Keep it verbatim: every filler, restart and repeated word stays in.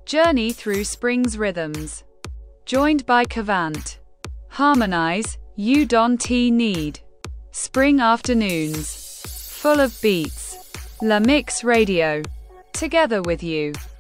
Journey through spring's rhythms. Joined by Cavant. Harmonize, you don't need. Spring afternoons. Full of beats. La Mix Radio. Together with you.